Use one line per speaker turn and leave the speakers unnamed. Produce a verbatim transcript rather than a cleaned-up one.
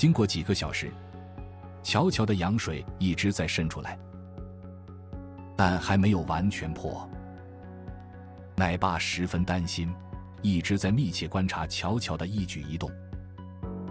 经过几个小时，桥桥的羊水一直在渗出来，但还没有完全破。奶爸十分担心，一直在密切观察乔乔的一举一动。